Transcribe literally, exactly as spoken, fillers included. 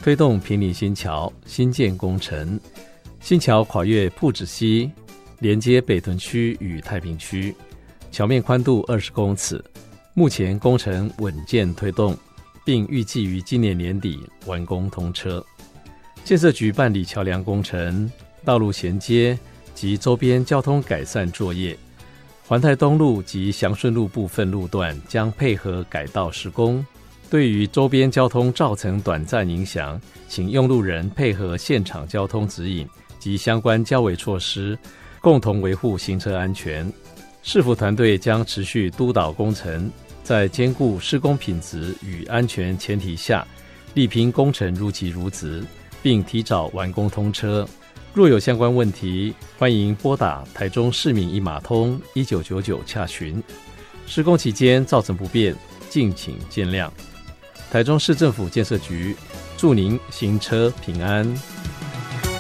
推动坪林新桥新建工程。新桥跨越朴子溪，连接北屯区与太平区，桥面宽度二十公尺，目前工程稳健推动，并预计于今年年底完工通车。建设局办理桥梁工程、道路衔接及周边交通改善作业。环太东路及祥顺路部分路段将配合改道施工，对于周边交通造成短暂影响，请用路人配合现场交通指引及相关交维措施，共同维护行车安全。市府团队将持续督导工程，在兼顾施工品质与安全前提下，力拼工程如期如职，并提早完工通车。若有相关问题，欢迎拨打台中市民一码通一九九九洽询。施工期间造成不便，敬请见谅。台中市政府建设局祝您行车平安。